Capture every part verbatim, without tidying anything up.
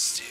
Новости.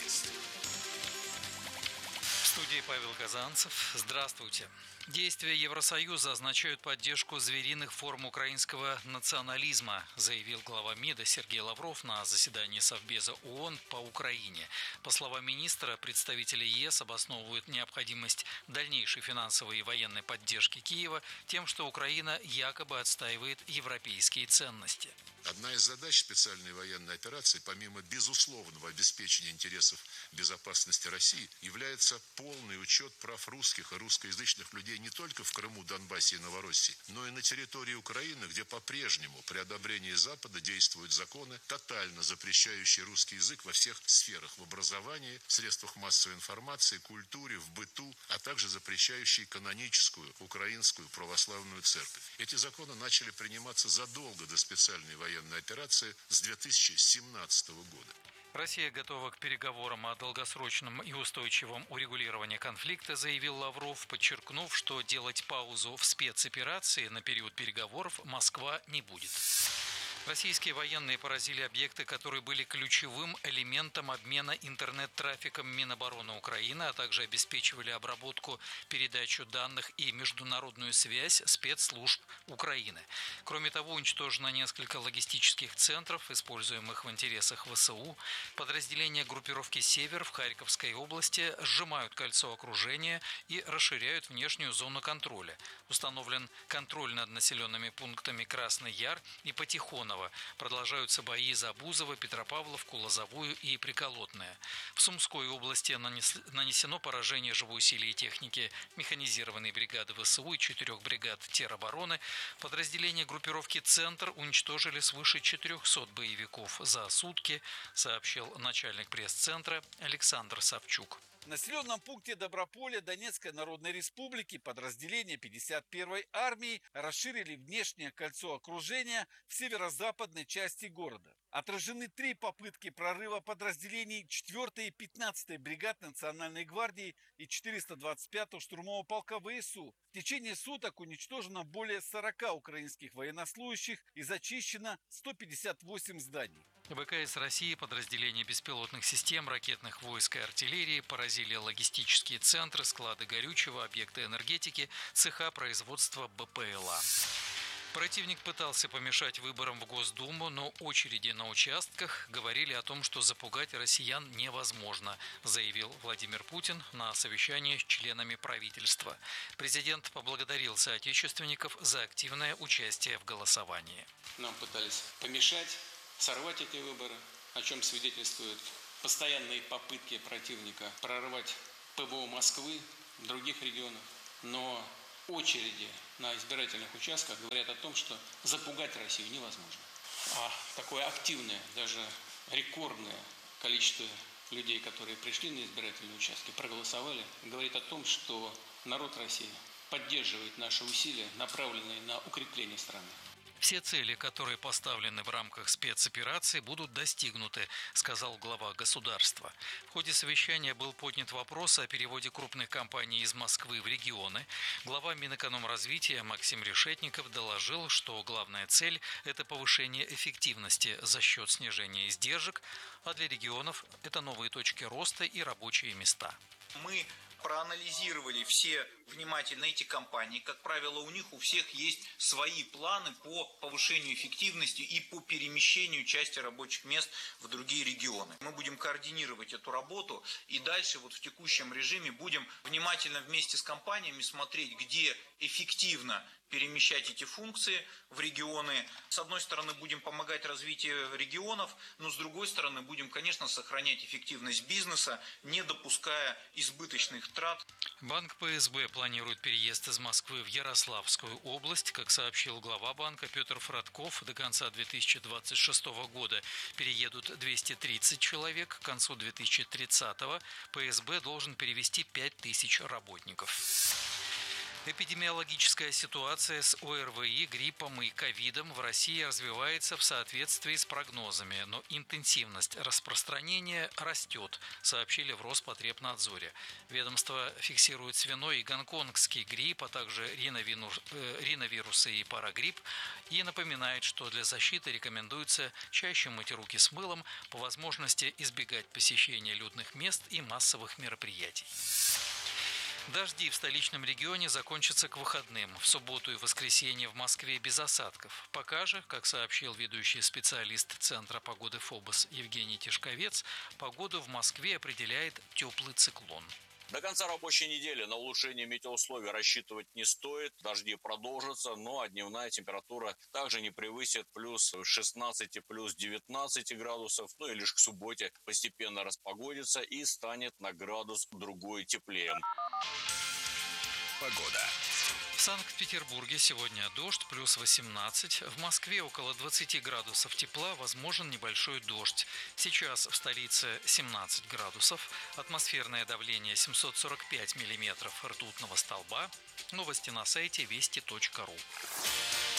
В студии Павел Казанцев. Здравствуйте. Действия Евросоюза означают поддержку звериных форм украинского национализма, заявил глава МИДа Сергей Лавров на заседании Совбеза ООН по Украине. По словам министра, представители ЕС обосновывают необходимость дальнейшей финансовой и военной поддержки Киева тем, что Украина якобы отстаивает европейские ценности. Одна из задач специальной военной операции, помимо безусловного обеспечения интересов безопасности России, является полный учет прав русских и русскоязычных людей не только в Крыму, Донбассе и Новороссии, но и на территории Украины, где по-прежнему при одобрении Запада действуют законы, тотально запрещающие русский язык во всех сферах: в образовании, в средствах массовой информации, культуре, в быту, а также запрещающие каноническую украинскую православную церковь. Эти законы начали приниматься задолго до специальной военной операции с две тысячи семнадцатого года. Россия готова к переговорам о долгосрочном и устойчивом урегулировании конфликта, заявил Лавров, подчеркнув, что делать паузу в спецоперации на период переговоров Москва не будет. Российские военные поразили объекты, которые были ключевым элементом обмена интернет-трафиком Минобороны Украины, а также обеспечивали обработку, передачу данных и международную связь спецслужб Украины. Кроме того, уничтожено несколько логистических центров, используемых в интересах ВСУ. Подразделения группировки «Север» в Харьковской области сжимают кольцо окружения и расширяют внешнюю зону контроля. Установлен контроль над населенными пунктами Красный Яр и Потихоново. Продолжаются бои за Бузово, Петропавловку, Лозовую и Приколотное. В Сумской области нанесено поражение живой силе и техники механизированной бригады ВСУ и четырех бригад теробороны. Подразделения группировки «Центр» уничтожили свыше четырехсот боевиков за сутки, сообщил начальник пресс-центра Александр Савчук. В населенном пункте Доброполе Донецкой Народной Республики подразделения пятьдесят первой армии расширили внешнее кольцо окружения в северо-западной части города. Отражены три попытки прорыва подразделений четвёртой и пятнадцатой бригад Национальной гвардии и четыреста двадцать пятого штурмового полка ВСУ. В течение суток уничтожено более сорока украинских военнослужащих и зачищено сто пятьдесят восемь зданий. ВКС России, подразделения беспилотных систем, ракетных войск и артиллерии поразили логистические центры, склады горючего, объекты энергетики, цеха производства БПЛА. Противник пытался помешать выборам в Госдуму, но очереди на участках говорили о том, что запугать россиян невозможно, заявил Владимир Путин на совещании с членами правительства. Президент поблагодарил соотечественников за активное участие в голосовании. Нам пытались помешать, сорвать эти выборы, о чем свидетельствуют постоянные попытки противника прорвать ПВО Москвы, других регионов. Но очереди на избирательных участках говорят о том, что запугать Россию невозможно. А такое активное, даже рекордное количество людей, которые пришли на избирательные участки, проголосовали, говорит о том, что народ России поддерживает наши усилия, направленные на укрепление страны. Все цели, которые поставлены в рамках спецоперации, будут достигнуты, сказал глава государства. В ходе совещания был поднят вопрос о переводе крупных компаний из Москвы в регионы. Глава Минэкономразвития Максим Решетников доложил, что главная цель – это повышение эффективности за счет снижения издержек, а для регионов – это новые точки роста и рабочие места. Мы проанализировали все внимательно эти компании. Как правило, у них у всех есть свои планы по повышению эффективности и по перемещению части рабочих мест в другие регионы. Мы будем координировать эту работу и дальше вот в текущем режиме будем внимательно вместе с компаниями смотреть, где эффективно перемещать эти функции в регионы. С одной стороны, будем помогать развитию регионов, но с другой стороны, будем, конечно, сохранять эффективность бизнеса, не допуская избыточных трат. Банк ПСБ планирует переезд из Москвы в Ярославскую область. Как сообщил глава банка Петр Фродков, до конца две тысячи двадцать шестого года переедут двести тридцать человек. К концу две тысячи тридцатого ПСБ должен перевести пять тысяч работников. Эпидемиологическая ситуация с ОРВИ, гриппом и ковидом в России развивается в соответствии с прогнозами, но интенсивность распространения растет, сообщили в Роспотребнадзоре. Ведомство фиксирует свиной и гонконгский грипп, а также риновирусы и парагрипп, и напоминает, что для защиты рекомендуется чаще мыть руки с мылом, по возможности избегать посещения людных мест и массовых мероприятий. Дожди в столичном регионе закончатся к выходным. В субботу и воскресенье в Москве без осадков. Пока же, как сообщил ведущий специалист Центра погоды ФОБОС Евгений Тишковец, погоду в Москве определяет теплый циклон. До конца рабочей недели на улучшение метеоусловий рассчитывать не стоит. Дожди продолжатся, но дневная температура также не превысит плюс шестнадцать, плюс девятнадцать градусов. Ну и лишь к субботе постепенно распогодится и станет на градус другой теплее. Погода. В Санкт-Петербурге сегодня дождь, плюс восемнадцать. В Москве около двадцати градусов тепла, возможен небольшой дождь. Сейчас в столице семнадцать градусов. Атмосферное давление семьсот сорок пять миллиметров ртутного столба. Новости на сайте вести точка ру.